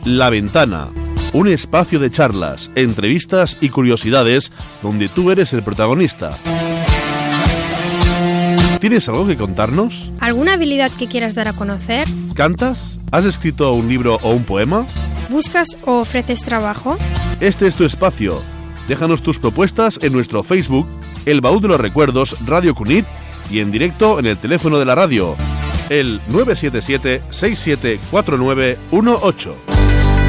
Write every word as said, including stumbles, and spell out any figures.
La Ventana, un espacio de charlas, entrevistas y curiosidades donde tú eres el protagonista. ¿Tienes algo que contarnos? ¿Alguna habilidad que quieras dar a conocer? ¿Cantas? ¿Has escrito un libro o un poema? ¿Buscas o ofreces trabajo? Este es tu espacio. Déjanos tus propuestas en nuestro Facebook, El Baúl de los Recuerdos Radio Cunit, y en directo en el teléfono de la radio, el nueve siete siete, seis siete cuatro nueve uno ocho.